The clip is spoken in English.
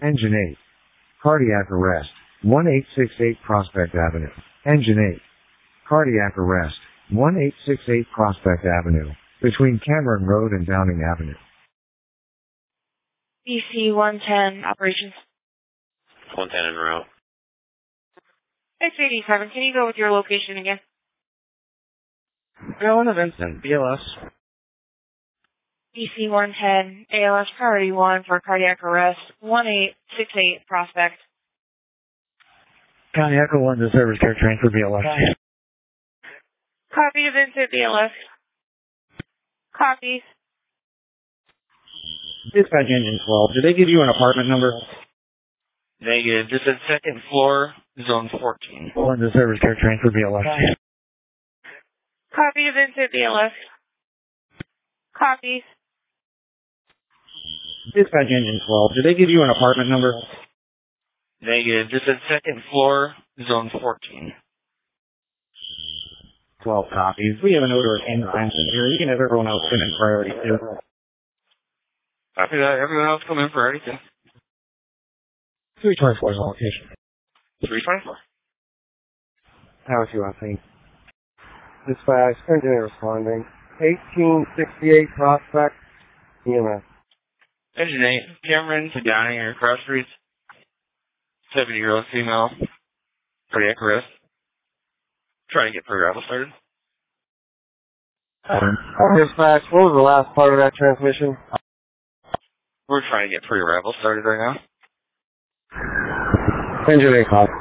Engine 8. Cardiac arrest. 1868 Prospect Avenue. Engine 8. Cardiac arrest. 1868 Prospect Avenue. Between Cameron Road and Downing Avenue. BC 110 operations. 110 en route. 687, can you go with your location again? Alan Vincent, BLS. BC 110, ALS priority 1 for cardiac arrest, 1868 Prospect. County Echo 1 to service care train for BLS. Copy to Vincent, BLS. Copy. Dispatch engine 12. Did they give you an apartment number? Negative. Just at second floor, zone 14. 1 to service care train for BLS. Copy to Vincent, BLS. Copy. Dispatch engine 12. Did they give you an apartment number? Negative. Just at second floor, zone 14. 12 copies. We have an odor of intervention here. You can have everyone else come in priority too. Copy that. Everyone else come in priority too. 324 is the location. 324. How is your thing? Dispatch, engineer responding. 1868 Prospect, EMS. Engine 8, Cameron to Downing or Cross Streets. 70-year-old female. Cardiac arrest. Trying to get pre-arrival started. Dispatch, what was the last part of that transmission? We're trying to get pre-arrival started right now. Engine 8 call.